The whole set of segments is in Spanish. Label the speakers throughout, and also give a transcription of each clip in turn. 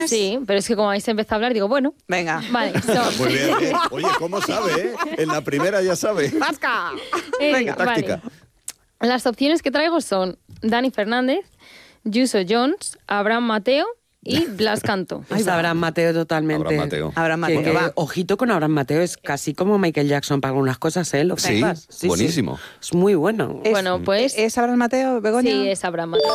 Speaker 1: Sí, pero es que como ahí se empezó a hablar, digo, bueno.
Speaker 2: Venga.
Speaker 1: Vale.
Speaker 3: Muy bien, ¿eh? Oye, ¿cómo sabe, En la primera ya sabe.
Speaker 2: ¡Vasca!
Speaker 3: Venga, táctica.
Speaker 1: Vale. Las opciones que traigo son Dani Fernández, Yuso Jones, Abraham Mateo y Blas Canto.
Speaker 4: Es Abraham Mateo totalmente.
Speaker 3: Abraham Mateo.
Speaker 2: Abraham Mateo,
Speaker 4: Que,
Speaker 2: va.
Speaker 4: ojito con Abraham Mateo, es casi como Michael Jackson para algunas cosas, ¿eh? Lo
Speaker 3: Sí,
Speaker 4: sepas.
Speaker 3: buenísimo.
Speaker 4: Es muy bueno.
Speaker 1: Bueno, pues...
Speaker 2: ¿Es Abraham Mateo, Begoña?
Speaker 1: Sí, es Abraham Mateo.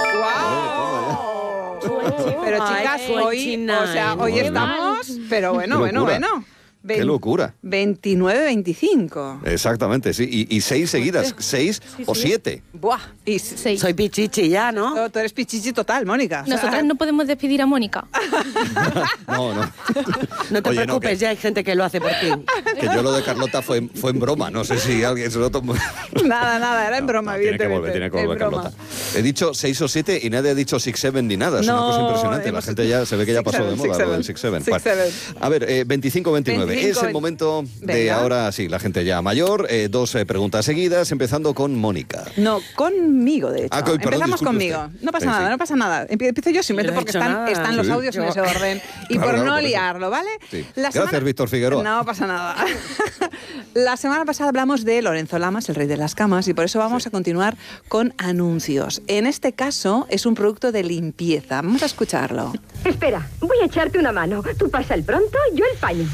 Speaker 2: Pero chicas,
Speaker 4: Ay,
Speaker 2: hoy estamos... Pero bueno,
Speaker 3: Qué locura. Qué locura.
Speaker 2: 29-25.
Speaker 3: Exactamente, sí. Y 6 seguidas, 6 o 7.
Speaker 2: Buah. Y
Speaker 1: Sí.
Speaker 4: Soy pichichi ya, ¿no?
Speaker 2: tú eres pichichi total, Mónica. O sea,
Speaker 5: Nosotras no podemos despedir a Mónica.
Speaker 3: No.
Speaker 4: No te
Speaker 3: Oye,
Speaker 4: preocupes,
Speaker 3: que-
Speaker 4: ya hay gente que lo hace por ti.
Speaker 3: Que yo lo de Carlota fue en broma. No sé si alguien se lo tomó.
Speaker 2: Nada, era en broma,
Speaker 3: tiene que
Speaker 2: evidentemente.
Speaker 3: volver
Speaker 2: En broma.
Speaker 3: Carlota. He dicho 6 o 7 y nadie ha dicho 6-7 ni nada. Es una
Speaker 2: No,
Speaker 3: cosa impresionante. La
Speaker 2: hemos-
Speaker 3: gente ya se ve que ya pasó de
Speaker 2: 6-7,
Speaker 3: moda lo del 6-7.
Speaker 2: 6-7.
Speaker 3: A ver, 25-29. Es el momento de
Speaker 2: Venga.
Speaker 3: ahora, sí, la gente ya mayor. 2 preguntas seguidas, empezando con Mónica.
Speaker 2: No, conmigo, de hecho.
Speaker 3: Ah, perdón,
Speaker 2: Empezamos
Speaker 3: disculpe
Speaker 2: conmigo.
Speaker 3: usted.
Speaker 2: No pasa
Speaker 3: Sí,
Speaker 2: nada,
Speaker 3: sí.
Speaker 2: no pasa nada. Empiezo yo simplemente
Speaker 4: Yo no he
Speaker 2: porque
Speaker 4: hecho nada.
Speaker 2: están los
Speaker 3: Sí.
Speaker 2: audios en ese orden. Y
Speaker 3: Claro,
Speaker 2: por
Speaker 3: claro,
Speaker 2: no
Speaker 3: por eso.
Speaker 2: liarlo, ¿vale?
Speaker 3: Sí.
Speaker 2: La
Speaker 3: Gracias, Víctor Figueroa.
Speaker 2: No pasa nada. La semana pasada hablamos de Lorenzo Lamas, el rey de las camas, y por eso vamos a continuar con anuncios. En este caso es un producto de limpieza. Vamos a escucharlo.
Speaker 6: Espera, voy a echarte una mano. Tú pasa el pronto, yo el paño.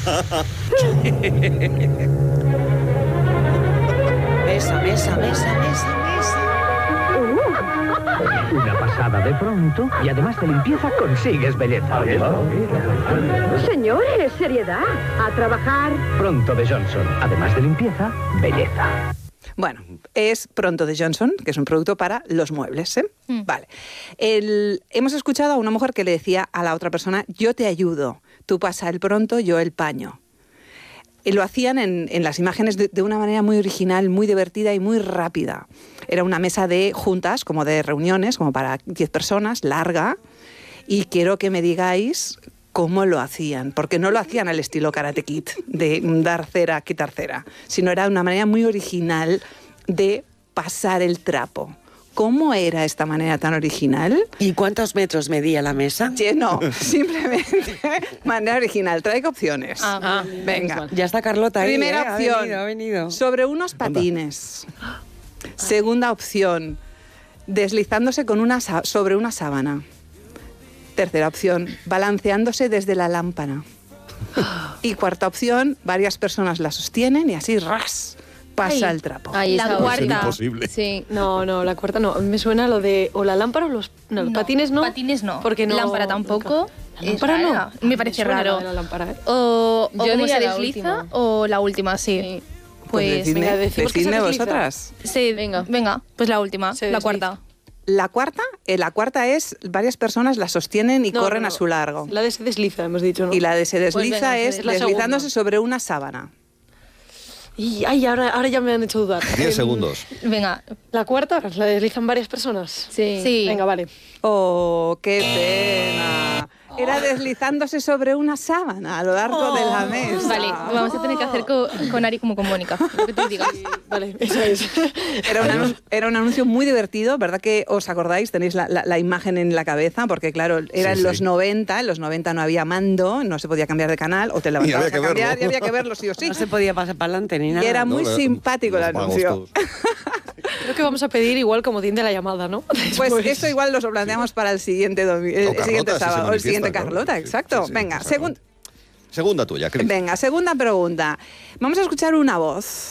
Speaker 4: Mesa.
Speaker 7: Una pasada de pronto y además de limpieza consigues belleza.
Speaker 6: Señores, seriedad. A trabajar.
Speaker 7: Pronto de Johnson, además de limpieza, belleza.
Speaker 2: Bueno, es Pronto de Johnson, que es un producto para los muebles, ¿eh? Vale. Hemos escuchado a una mujer que le decía a la otra persona, yo te ayudo, tú pasa el pronto, yo el paño. Y lo hacían en las imágenes de una manera muy original, muy divertida y muy rápida. Era una mesa de juntas, como de reuniones, como para 10 personas, larga, y quiero que me digáis cómo lo hacían, porque no lo hacían al estilo Karate Kid, de dar cera, quitar cera, sino era una manera muy original de pasar el trapo. ¿Cómo era esta manera tan original?
Speaker 4: ¿Y cuántos metros medía la mesa?
Speaker 2: No, simplemente manera original. Traigo opciones. Venga.
Speaker 4: Ya está Carlota ahí.
Speaker 2: Primera opción,
Speaker 4: Ha venido.
Speaker 2: sobre unos patines. Segunda opción, deslizándose sobre una sábana. Tercera opción, balanceándose desde la lámpara. Y cuarta opción, varias personas la sostienen y así ras pasa el trapo.
Speaker 1: Ahí
Speaker 5: La
Speaker 1: está.
Speaker 5: cuarta.
Speaker 3: Es imposible.
Speaker 1: Sí.
Speaker 8: No, la cuarta no. Me suena lo de o la lámpara o los patines no.
Speaker 5: Patines no.
Speaker 8: Porque no.
Speaker 5: Lámpara tampoco.
Speaker 8: La lámpara
Speaker 5: Es
Speaker 8: no.
Speaker 5: rara. Me parece
Speaker 8: suena
Speaker 5: raro.
Speaker 8: lo de la lámpara, ¿eh?
Speaker 5: O
Speaker 1: Yo
Speaker 5: como
Speaker 1: diría
Speaker 5: se
Speaker 1: la
Speaker 5: desliza
Speaker 1: última.
Speaker 5: o la última, sí. Pues
Speaker 8: venga, decimos que se
Speaker 2: decidme
Speaker 8: desliza.
Speaker 2: vosotras.
Speaker 5: sí,
Speaker 1: Venga.
Speaker 5: venga, pues la última,
Speaker 8: Se
Speaker 5: la
Speaker 8: desliza.
Speaker 5: cuarta.
Speaker 2: La cuarta es varias personas la sostienen y
Speaker 8: No,
Speaker 2: corren
Speaker 8: no.
Speaker 2: a su largo.
Speaker 8: La de se desliza, hemos dicho, ¿no?
Speaker 2: Y la de se desliza
Speaker 1: venga,
Speaker 2: es
Speaker 8: la
Speaker 2: deslizándose
Speaker 8: segunda.
Speaker 2: sobre una sábana.
Speaker 8: Y ahora ya me han hecho dudar.
Speaker 3: 10 segundos.
Speaker 5: Venga,
Speaker 8: La cuarta la deslizan varias personas.
Speaker 1: Sí.
Speaker 5: sí.
Speaker 8: Venga, vale.
Speaker 2: ¡Oh, qué pena! Era deslizándose sobre una sábana a lo largo de la mesa.
Speaker 5: Vale, vamos a tener que hacer con Ari como con Mónica, lo que tú digas.
Speaker 8: Vale, eso es.
Speaker 2: Era un anuncio muy divertido, ¿verdad que os acordáis? Tenéis la imagen en la cabeza, porque claro, era
Speaker 3: Sí,
Speaker 2: en los
Speaker 3: sí.
Speaker 2: 90, en los 90 no había mando, no se podía cambiar de canal, o te levantabas
Speaker 3: había
Speaker 2: a
Speaker 3: que
Speaker 2: cambiar
Speaker 3: verlo.
Speaker 2: y había que verlo sí o sí.
Speaker 4: No se podía pasar para adelante ni
Speaker 2: Y
Speaker 4: nada.
Speaker 2: era muy
Speaker 3: No,
Speaker 2: simpático el
Speaker 3: los pagos
Speaker 2: anuncio.
Speaker 3: todos.
Speaker 8: Creo que vamos a pedir igual como de la llamada, ¿no?
Speaker 2: Pues
Speaker 8: Después.
Speaker 2: eso igual nos lo planteamos para el siguiente,
Speaker 3: O Carlota,
Speaker 2: siguiente
Speaker 3: si se
Speaker 2: sábado, o el siguiente
Speaker 3: manifiesta, claro.
Speaker 2: Carlota,
Speaker 3: Sí,
Speaker 2: exacto.
Speaker 3: sí, sí,
Speaker 2: Venga,
Speaker 3: exacto. Segunda tuya, Cris.
Speaker 2: Venga, segunda pregunta. Vamos a escuchar una voz.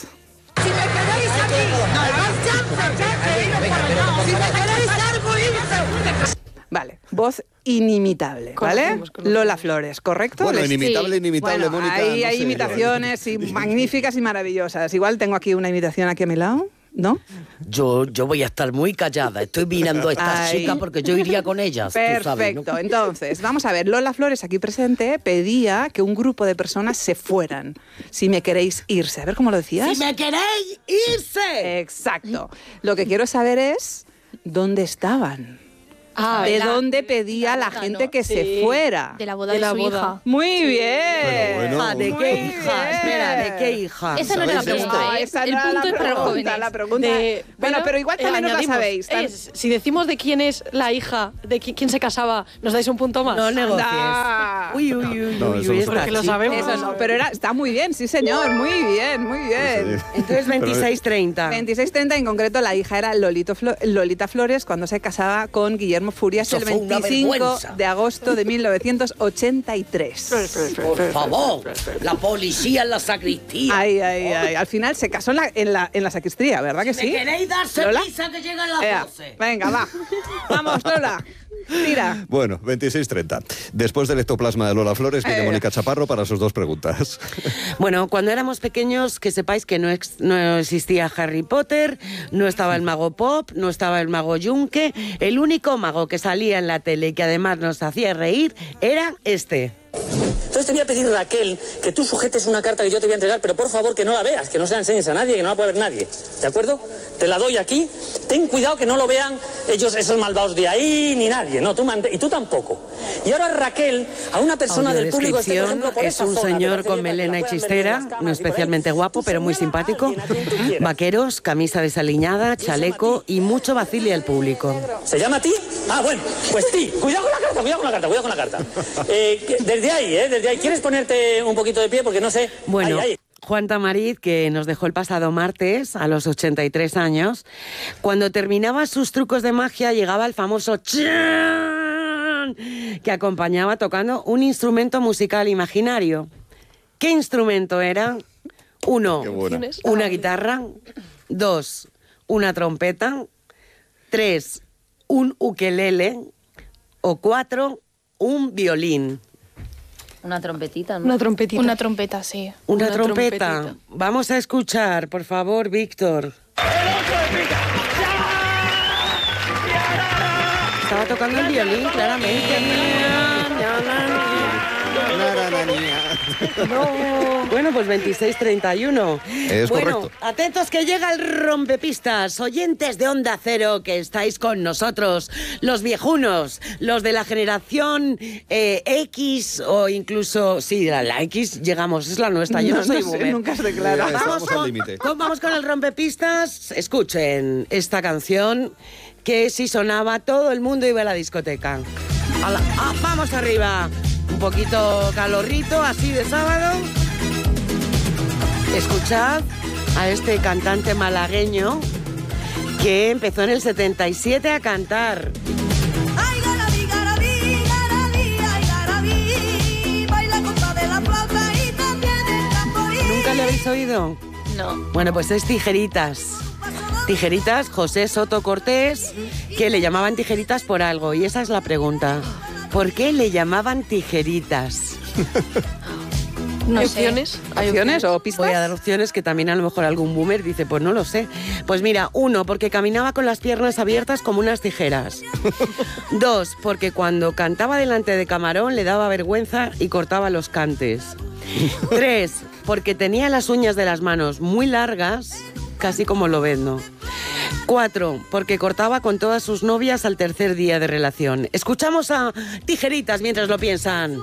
Speaker 2: Vale, voz inimitable, ¿vale?
Speaker 8: Conocemos.
Speaker 2: Lola Flores, ¿correcto?
Speaker 3: Bueno,
Speaker 2: Les-
Speaker 3: inimitable,
Speaker 2: Bueno,
Speaker 3: Mónica.
Speaker 2: hay
Speaker 3: no sé,
Speaker 2: imitaciones y magníficas y maravillosas. Igual tengo aquí una imitación aquí a mi lado, ¿no?
Speaker 4: Yo voy a estar muy callada. Estoy mirando a estas
Speaker 2: Ay.
Speaker 4: chicas porque yo iría con ellas. tú sabes, ¿no?
Speaker 2: Perfecto. Entonces, vamos a ver. Lola Flores, aquí presente, pedía que un grupo de personas se fueran. Si me queréis irse. A ver cómo lo decías.
Speaker 4: ¡Si me queréis irse!
Speaker 2: Exacto. Lo que quiero saber es dónde estaban. ¿De dónde pedía la gente que se fuera?
Speaker 5: De la boda de su hija.
Speaker 2: Muy bien.
Speaker 3: Pero bueno.
Speaker 4: ¿De
Speaker 2: Muy
Speaker 4: qué
Speaker 2: bien.
Speaker 4: hija? Espera, ¿de qué hija?
Speaker 5: Esa no era la
Speaker 3: ¿Sabéis esto?
Speaker 5: pregunta, ¿eh?
Speaker 2: Esa
Speaker 5: El
Speaker 2: no era
Speaker 5: punto es para los jóvenes.
Speaker 2: la pregunta. Bueno, pero igual también os la
Speaker 8: añadimos,
Speaker 2: sabéis.
Speaker 8: si decimos de quién es la hija, de quién se casaba, ¿nos dais un punto más?
Speaker 4: No negocies.
Speaker 2: Anda.
Speaker 4: Uy,
Speaker 3: No, eso lo
Speaker 4: esta
Speaker 8: porque lo
Speaker 4: chica.
Speaker 8: sabemos.
Speaker 2: Eso no, pero está muy bien, sí señor, muy bien, muy bien.
Speaker 4: Entonces 26-30.
Speaker 2: 26-30, en concreto la hija era Lolita Flores cuando se casaba con Guillermo Furias
Speaker 4: Eso
Speaker 2: el
Speaker 4: fue una
Speaker 2: 25
Speaker 4: vergüenza.
Speaker 2: de agosto de 1983.
Speaker 4: Por favor, la policía en la sacristía.
Speaker 2: Ay, ay, ay. Al final se casó en la sacristía, ¿verdad que sí?
Speaker 4: ¿Me queréis darse
Speaker 2: ¿Lola?
Speaker 4: prisa que llegan las
Speaker 2: Ea,
Speaker 4: 12?
Speaker 2: venga, va. Vamos, Lola. Tira.
Speaker 3: Bueno, 26-30. Después del ectoplasma de Lola Flores, viene Mónica Chaparro para sus dos preguntas.
Speaker 4: Bueno, cuando éramos pequeños, que sepáis que no existía Harry Potter, no estaba el mago Pop, no estaba el mago Yunque. El único mago que salía en la tele y que además nos hacía reír era este.
Speaker 9: Entonces te voy a pedir, Raquel, que tú sujetes una carta que yo te voy a entregar, pero por favor que no la veas, que no se la enseñes a nadie, que no la pueda ver nadie. ¿De acuerdo? Te la doy aquí. Ten cuidado que no lo vean ellos, esos malvados de ahí, ni nadie. No, y tú tampoco. Y ahora, Raquel, a una persona del público...
Speaker 4: Audiodescripción es un señor con melena hechistera, no especialmente guapo, pero muy simpático. Vaqueros, camisa desaliñada, chaleco y mucho vacilia al público.
Speaker 9: ¿Se llama ti? Ah, bueno, pues ti. Cuidado con la carta, cuidado con la carta, cuidado con la carta. Desde ahí, desde ahí. ¿Quieres ponerte un poquito de pie? Porque no sé...
Speaker 4: Bueno,
Speaker 9: ahí.
Speaker 4: Juan Tamariz, que nos dejó el pasado martes a los 83 años, cuando terminaba sus trucos de magia llegaba el famoso chan que acompañaba tocando un instrumento musical imaginario. ¿Qué instrumento era? 1,
Speaker 3: Qué buena.
Speaker 4: una guitarra. 2, una trompeta. 3, un ukelele. O 4, un violín.
Speaker 1: Una trompetita, ¿no?
Speaker 8: Una trompetita.
Speaker 5: Una trompeta, sí.
Speaker 4: Una
Speaker 8: Una
Speaker 4: trompeta.
Speaker 8: trompetita.
Speaker 4: Vamos a escuchar, por favor, Víctor. Estaba tocando el violín, claramente. Bueno, pues 26-31.
Speaker 3: Es
Speaker 4: bueno,
Speaker 3: correcto.
Speaker 4: atentos que llega el rompepistas. Oyentes de Onda Cero que estáis con nosotros. Los viejunos, los de la generación X o incluso... Sí, la X llegamos, es la nuestra. Yo no soy boomer.
Speaker 2: Nunca se declara.
Speaker 3: Estamos al límite.
Speaker 4: Vamos con el rompepistas. Escuchen esta canción que si sonaba todo el mundo iba a la discoteca. Vamos arriba. Un poquito calorrito, así de sábado. Escuchad a este cantante malagueño que empezó en el 77 a cantar.
Speaker 10: Ay, garabí, garabí, garabí, ay, garabí, baila contra de la flauta y también el tamborín.
Speaker 4: ¿Nunca le habéis oído?
Speaker 1: No.
Speaker 4: Bueno, pues es Tijeritas. Tijeritas, José Soto Cortés, que le llamaban Tijeritas por algo. Y esa es la pregunta. ¿Por qué le llamaban Tijeritas?
Speaker 5: No
Speaker 8: ¿Hay
Speaker 5: sé.
Speaker 8: opciones? ¿Hay
Speaker 2: ¿Opciones o pistas?
Speaker 4: Voy a dar opciones que también a lo mejor algún boomer dice, pues no lo sé. Pues mira, 1, porque caminaba con las piernas abiertas como unas tijeras. 2, porque cuando cantaba delante de Camarón le daba vergüenza y cortaba los cantes. 3, porque tenía las uñas de las manos muy largas, casi como Lobezno. 4, porque cortaba con todas sus novias al tercer día de relación. Escuchamos a Tijeritas mientras lo piensan.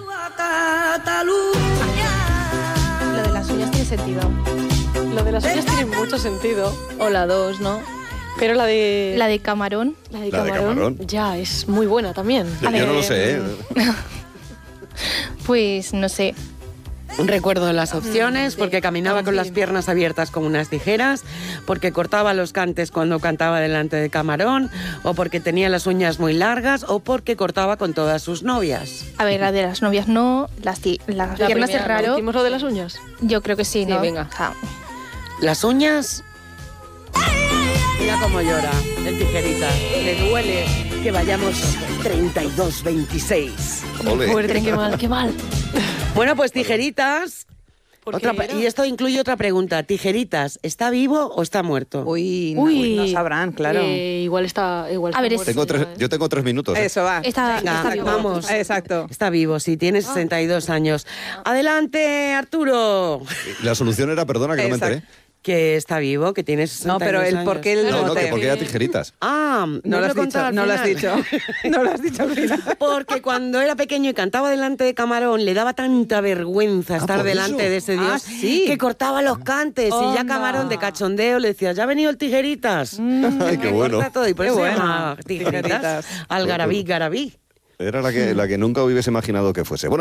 Speaker 5: Lo de las uñas tiene sentido.
Speaker 8: Lo de las uñas tiene mucho sentido,
Speaker 1: O la 2, ¿no?
Speaker 8: pero la de...
Speaker 5: La de camarón.
Speaker 8: la de
Speaker 3: La de Camarón.
Speaker 8: ya es muy buena también.
Speaker 3: Yo no lo sé, ¿eh?
Speaker 5: Pues no sé.
Speaker 4: Recuerdo las opciones, porque caminaba con las piernas abiertas como unas tijeras, porque cortaba los cantes cuando cantaba delante de Camarón, o porque tenía las uñas muy largas, o porque cortaba con todas sus novias.
Speaker 5: A ver, la de las novias no, las piernas
Speaker 1: primera,
Speaker 5: es raro.
Speaker 8: ¿Hicimos lo de las uñas?
Speaker 5: Yo creo que sí, ¿no?
Speaker 1: venga.
Speaker 5: O sea,
Speaker 4: Las uñas... Mira cómo llora el Tijerita. Le duele que vayamos 32-26.
Speaker 3: Ole.
Speaker 8: Fuerte, qué mal, qué mal.
Speaker 4: Bueno, pues Tijeritas...
Speaker 8: ¿Por qué era?
Speaker 4: Y esto incluye otra pregunta. Tijeritas, ¿está vivo o está muerto?
Speaker 2: Uy,
Speaker 8: Uy,
Speaker 2: no sabrán, claro.
Speaker 8: Igual está
Speaker 5: A ver,
Speaker 8: muerto ya, ¿eh?
Speaker 3: Yo tengo 3 minutos. ¿eh?
Speaker 2: Eso va.
Speaker 5: está
Speaker 4: Venga,
Speaker 5: vivo.
Speaker 4: vamos.
Speaker 2: Exacto.
Speaker 4: Está vivo, sí, tiene 62 años. Adelante, Arturo.
Speaker 3: La solución era, perdona que no me enteré.
Speaker 2: Exacto.
Speaker 4: Que está vivo, que tiene 62
Speaker 2: No, pero el
Speaker 4: años.
Speaker 2: por qué el
Speaker 3: No,
Speaker 2: bote.
Speaker 3: que porque era tijeritas.
Speaker 4: Ah,
Speaker 2: No lo has
Speaker 4: he contado
Speaker 2: dicho,
Speaker 4: al
Speaker 2: no lo has
Speaker 4: final.
Speaker 2: dicho. No lo has dicho al final.
Speaker 4: Porque cuando era pequeño y cantaba delante de Camarón, le daba tanta vergüenza estar
Speaker 3: por
Speaker 4: delante
Speaker 3: eso.
Speaker 4: de ese dios
Speaker 2: sí.
Speaker 4: que cortaba los cantes.
Speaker 2: Oh,
Speaker 4: y ya Camarón,
Speaker 2: no.
Speaker 4: de cachondeo, le decía, ya ha venido el Tijeritas.
Speaker 3: Ay, qué
Speaker 4: Me
Speaker 3: bueno.
Speaker 4: corta todo. Y por
Speaker 2: Qué
Speaker 4: eso se
Speaker 2: bueno.
Speaker 4: llama Tijeritas.
Speaker 2: Tijeritas.
Speaker 4: Algarabí, Garabí.
Speaker 3: Era la que nunca hubiese imaginado que fuese. Bueno,